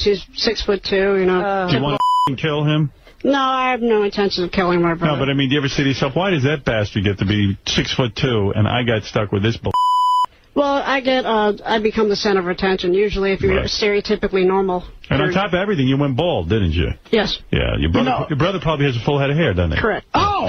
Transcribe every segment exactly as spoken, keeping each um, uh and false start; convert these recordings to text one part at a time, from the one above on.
He's six foot two, you know. Uh, do you want to kill him? No, I have no intention of killing my brother. No, but I mean, do you ever say to yourself, why does that bastard get to be six foot two and I got stuck with this bull? Well, I get, uh, I become the center of attention, usually if you're right. stereotypically normal. And on top of everything, you went bald, didn't you? Yes. Yeah, your brother, you know, your brother probably has a full head of hair, doesn't he? Correct.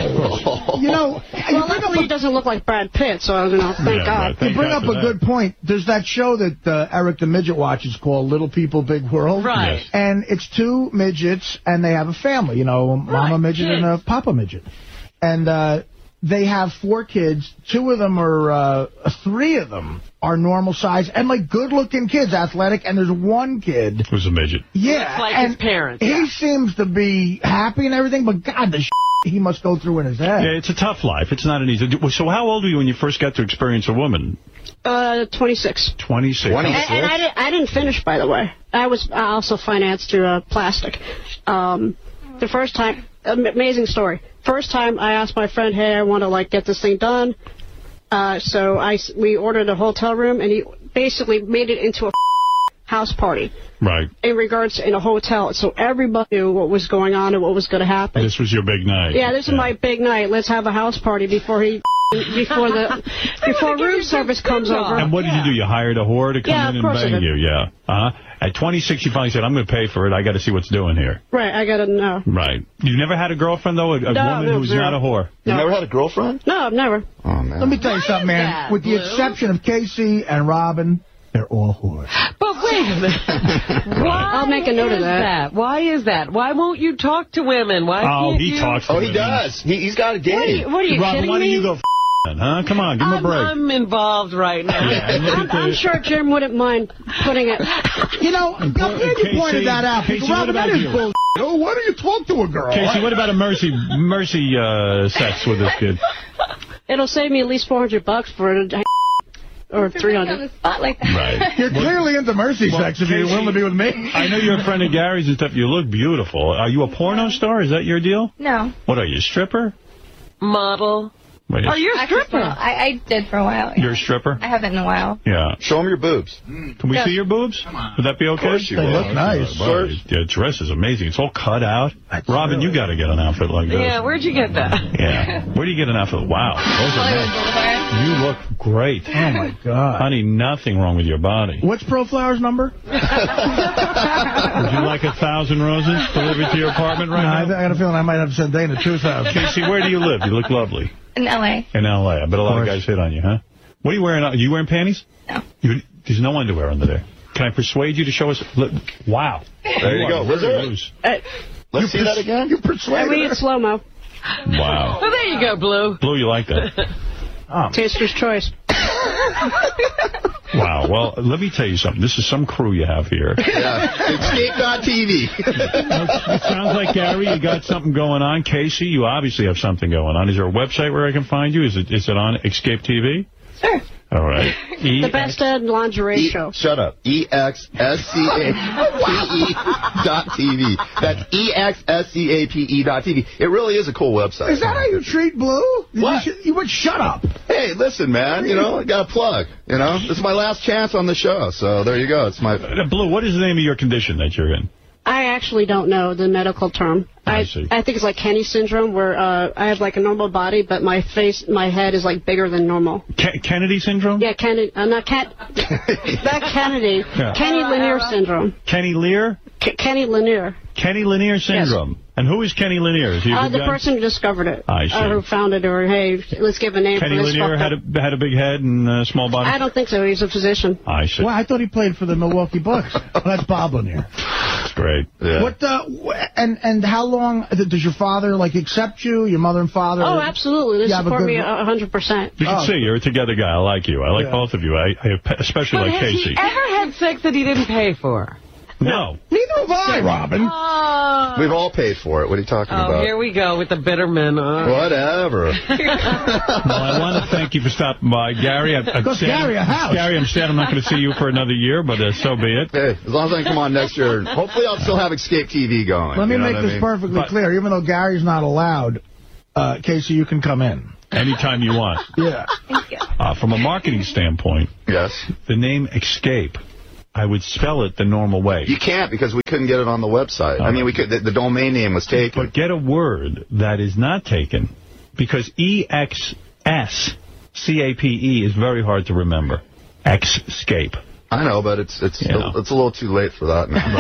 Oh! You know, well, luckily he doesn't look like Brad Pitt, so, you know, thank yeah, God. Right, thank you bring God up a that. good point. There's that show that uh, Eric the Midget watches called Little People, Big World. Right. Yes. And it's two midgets, and they have a family, you know, a Mama right. Midget Kids. and a Papa Midget. And, uh... they have four kids. Two of them are, uh, three of them are normal size and, like, good-looking kids, athletic. And there's one kid. Who's a midget. Yeah. Looks like and his parents. He yeah. seems to be happy and everything, but, God, the shit he must go through in his head. Yeah, it's a tough life. It's not an easy... So how old were you when you first got to experience a woman? Uh, twenty-six. twenty-six. twenty-six. And, and I, did, I didn't finish, by the way. I was I also financed through uh, plastic. Um, the first time... Amazing story. First time I asked my friend, hey, I want to, like, get this thing done. Uh, so I, we ordered a hotel room, and he basically made it into a house party. Right. In regards to in a hotel. So everybody knew what was going on and what was going to happen. This was your big night. Yeah, this yeah. is my big night. Let's have a house party before he... before the before room service comes over. And what yeah. did you do? You hired a whore to come yeah, in and bang you? Yeah. Uh-huh. At twenty-six, you finally said, I'm going to pay for it. I got to see what's doing here. Right. I got to know. Right. You've never had a girlfriend, though? A, a no, woman no, who's zero. not a whore? No. You never had a girlfriend? No, I've never. Oh, man. Let me tell you Why something, man. that, With Blue? the exception of Casey and Robin, they're all whores. But wait a minute. Why I'll make a note of that. that. Why is that? Why won't you talk to women? Why oh, can't he you... talks to Oh, women. he does. He, he's got a game. What are you, what are you Robin, kidding why don't me? you go f***, huh? Come on, give him I'm, a break. I'm involved right now. Yeah, I'm, I'm sure Jim wouldn't mind putting it. You know, I'm glad you pointed that out. Casey, Robin, what about that is you? bullshit. Oh, why don't you talk to a girl? Casey, what about a mercy mercy uh, sex with this kid? It'll save me at least four hundred bucks for it. Or three hundred. Like that. Right. You're clearly into mercy well, sex if you're willing to be with me. I know you're a friend of Gary's and stuff. You look beautiful. Are you a porno star? Is that your deal? No. What are you, a stripper? Model. Wait, oh, you're a stripper. I, I did for a while. Yeah. You're a stripper? I haven't in a while. Yeah. Show them your boobs. Can we yeah. see your boobs? Come on. Would that be okay? Of course you they will. look nice. Well, your dress is amazing. It's all cut out. That's Robin, really... you got to get an outfit like this. Yeah, where'd you get that? Yeah. Where do you get an outfit? Wow. Those are nice. You look great. Oh, my God. Honey, nothing wrong with your body. What's ProFlower's number? Would you like a thousand roses delivered to your apartment right no, now? I, I got a feeling I might have to send Dana two thousand. Casey, where do you live? You look lovely. In L A In L A I bet a lot of, of guys hit on you, huh? What are you wearing? Are you wearing panties? No. You, there's no underwear under there. Can I persuade you to show us? Look, wow. There you, you go. Where's it? Uh, Let's see that again. You persuaded I read it slow-mo. Wow. Well, there you go, Blue. Blue, you like that? Oh. Taster's choice. Wow. Well, let me tell you something. This is some crew you have here. Yeah. Escape dot T V. It sounds like, Gary, you got something going on. Casey, you obviously have something going on. Is there a website where I can find you? Is it is it on Escape T V? Sure. All right. E the best Ed lingerie e show. Shut up. E X S C A P E dot T V. That's E X S C A P E dot T V. It really is a cool website. Is that how you treat Blue? What? You, you would shut up. Hey, listen, man. You know, I got a plug. You know, this is my last chance on the show. So there you go. It's my uh, Blue, what is the name of your condition that you're in? I actually don't know the medical term. I, I see. I think it's like Kenny syndrome, where uh, I have like a normal body, but my face, my head is like bigger than normal. Ke Kennedy syndrome? Yeah, Kennedy. I'm not Ken. Not Kennedy. Yeah. Kenny Lanier syndrome. Kenny Lear? K Kenny Lanier. Kenny Lanier syndrome. Yes. And who is Kenny Lanier? Is he a uh, good the guy? person who discovered it. I see. Or who founded it, or hey, let's give a name Kenny for this. Lanier had a, had a big head and a small body? I don't think so. He's a physician. I see. Well, I thought he played for the Milwaukee Bucks. Well, that's Bob Lanier. That's great. Yeah. What uh, and and how long does your father like accept you? Your mother and father? Oh, absolutely. They yeah, support me a hundred percent. You can oh. see you're a together guy. I like you. I like yeah. both of you. I, I especially but like has Casey. He ever had sex that he didn't pay for? No. Neither have I, Robin. Oh. We've all paid for it. What are you talking oh, about? Here we go with the bitter men. Uh. Whatever. Well, I want to thank you for stopping by, Gary. I, I'm Because Gary, a house. Gary, I'm sad I'm not going to see you for another year, but uh, so be it. Hey, as long as I can come on next year, hopefully I'll still have Escape T V going. Let me you know make this I mean? perfectly but, clear. Even though Gary's not allowed, uh, Casey, you can come in. Anytime you want. Yeah. Thank you. Uh, from a marketing standpoint, yes, the name Escape I would spell it the normal way. You can't because we couldn't get it on the website. I mean, we could. The, the domain name was taken. But get a word that is not taken, because E X S C A P E is very hard to remember. Xscape. I know, but it's it's You know. it's a little too late for that now.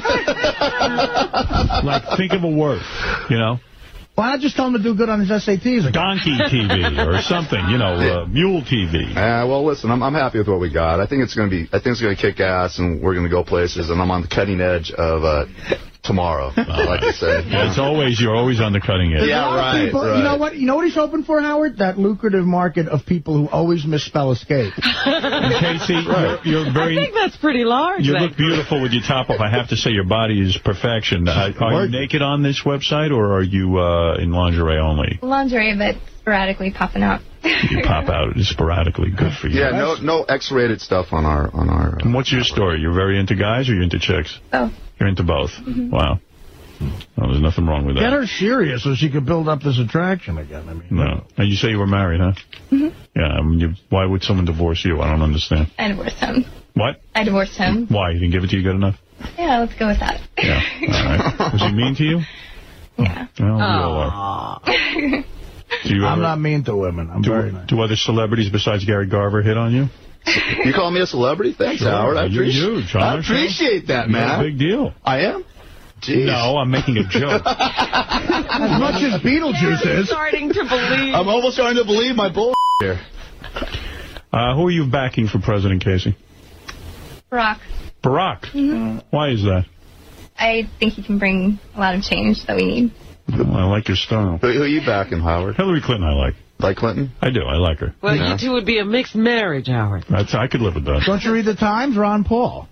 Right. Like, think of a word, you know? Why not just tell him to do good on his S A Ts? Donkey T V or something, you know, uh, Mule T V. Yeah, well, listen, I'm I'm happy with what we got. I think it's going to be, I think it's going to kick ass, and we're going to go places, and I'm on the cutting edge of uh, tomorrow, uh, like I say. Yeah, it's always, you're always on the cutting edge. Yeah, right, People, right. You know what? You know what he's hoping for, Howard? That lucrative market of people who always misspell escape. And Casey, you're, you're very... I think that's pretty large. You that look beautiful with your top off. I have to say your body is perfection. Uh, are you naked on this website, or are you uh, in lingerie only? Lingerie, but sporadically popping up. You pop out sporadically. Good for you. Yeah, no no X-rated stuff on our... on our. Uh, And what's your story? You're very into guys, or you're into chicks? Oh. You're into both. Mm-hmm. Wow. Well, there's nothing wrong with that. Get her serious so she can build up this attraction again. I mean, No. And you say you were married, huh? Mm-hmm. Yeah. I mean, you, why would someone divorce you? I don't understand. I divorced him. What? I divorced him. Why? He didn't give it to you good enough? Yeah, let's go with that. Yeah. All right. Was he mean to you? Yeah. Well, we all are. Do you I'm ever, not mean to women. I'm very do, nice. do other celebrities besides Gary Garver hit on you? You call me a celebrity? Thanks, Sure. Howard. I You're appreciate, huge on I our show. appreciate that, You're man. a big deal. I am? Jeez. No, I'm making a joke. As much as Beetlejuice I'm is. starting to believe. I'm almost starting to believe my bull here. Uh, who are you backing for President, Casey? Barack. Barack. Mm-hmm. Why is that? I think he can bring a lot of change that we need. Well, I like your style. Who, who are you backing, Howard? Hillary Clinton I like. Like Clinton? I do. I like her. Well, Yeah. you two would be a mixed marriage, Howard. That's, I could live with that. Don't you read the Times? Ron Paul.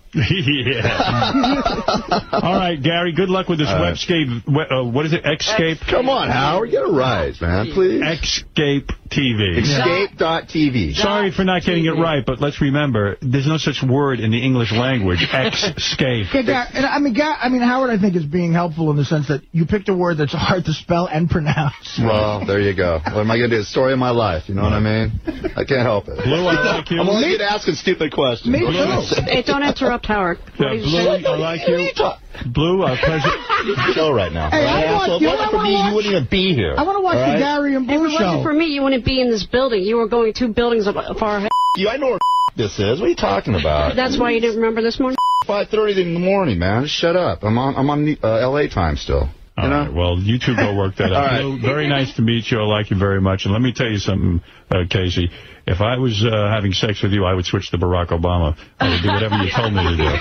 Yeah. All right, Gary, good luck with this All right. Webscape. Uh, what is it? Xscape? Come on, Howard. Get it right, man, please. Xscape T V. Escape dot T V. Sorry for not getting it right, but let's remember, there's no such word in the English language. Xscape. Yeah, Gar and I mean, Gar I mean, Howard, I think, is being helpful in the sense that you picked a word that's hard to spell and pronounce. Well, there you go. What am I going to do? The story of my life, you know what I mean? I can't help it. Blue, I like you. I'm only good at asking stupid questions. Me What can I too. say? Hey, don't interrupt Howard. Yeah, What do you Blue, say? I like you. Blue, uh, pleasure. Show right now. Hey, I want- So if you it know wasn't what I for me, wanna you wouldn't even be here. I want to watch All the right? Gary and If it Blue wasn't show. for me, you wouldn't be in this building. You were going two buildings up far ahead. You, I know where this is. What are you talking about? That's why you didn't remember this morning? five thirty in the morning, man. Just shut up. I'm on I'm on the, uh, L A time still. You All know? right, well, you two go work that out. All right. Blue, very nice to meet you. I like you very much. And let me tell you something, uh, Casey. If I was uh, having sex with you, I would switch to Barack Obama. I would do whatever you told me to do.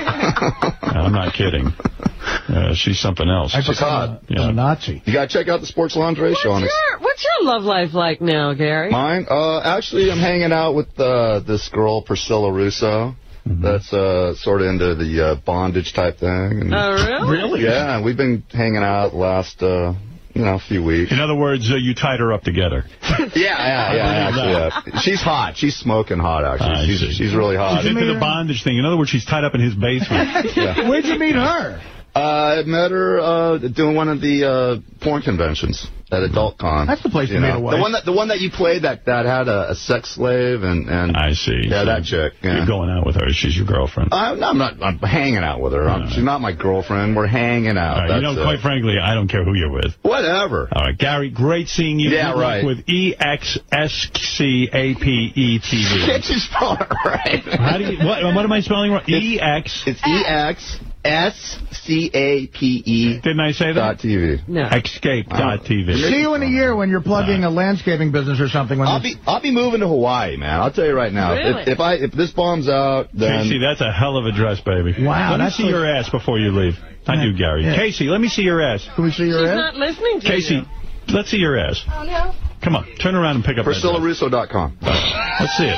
I'm not kidding. Uh, she's something else. I She's hot. a, Yeah. a Nazi. You got to check out the Sports Lingerie What's show on your, what's your love life like now, Gary? Mine? Uh, actually, I'm hanging out with uh, this girl, Priscilla Russo. Mm-hmm. That's uh, sort of into the uh, bondage type thing. And, Oh, really? Really? yeah, and we've been hanging out the last, uh, you know, few weeks. In other words, uh, you tied her up together. Yeah, yeah, yeah, actually, yeah. She's hot. She's smoking hot, I actually. see. She's, she's really hot. She's into the bondage thing. In other words, she's tied up in his basement. Yeah. Where'd you meet her? Uh, I met her uh, doing one of the uh, porn conventions at Adult Con. That's the place you to meet know. a wife. The one that the one that you played that that had a, a sex slave and and I see. yeah, So that chick. Yeah. You're going out with her. She's your girlfriend. I'm, no, I'm not. I'm hanging out with her. I'm, she's not my girlfriend. We're hanging out. All right, you That's know, it. quite frankly, I don't care who you're with. Whatever. All right, Gary, great seeing you. Yeah, Good luck right. With E X S C A P E T V. Can't you spell it right? How do you, what, what am I spelling wrong? E X. It's E X S C A P E Didn't I say dot that? T V. No. Xscape dot T V. See you in a year when you're plugging a landscaping business or something. When I'll this- be I'll be moving to Hawaii, man. I'll tell you right now. Really? If, if I if this bombs out, then Casey, that's a hell of a dress, baby. Wow, Let me that's see like- your ass before you leave. Not you, Gary. Yeah. Casey, let me see your ass. Can we see your She's ass? not listening to Casey, you. let's see your ass. Oh, no. Come on, turn around and pick up that Priscilla dress. Russo dot com. Let's see it.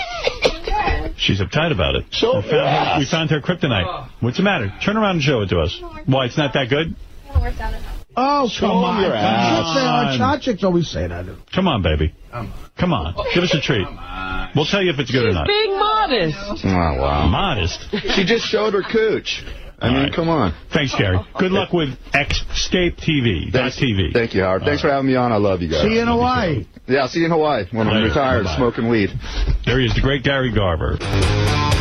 She's uptight about it. Show we, found her, yes. we found her kryptonite. What's the matter? Turn around and show it to us. Why, it's not that good? It worked out enough. Oh, come on. your ass. Chicks say- Our hot chicks always say that. Come on, baby. Come on. Give us a treat. We'll tell you if it's good or She's not. being modest. Oh, wow. Modest. She just showed her cooch. I All mean, right. come on. Thanks, Gary. Good luck with Xscape T V. Thanks, T V. Thank you, Howard. Thanks for having me on. I love you guys. See you in Hawaii. Yeah, I'll see you in Hawaii when I'm Later. retired Bye-bye. smoking weed. There he is, the great Gary Garver.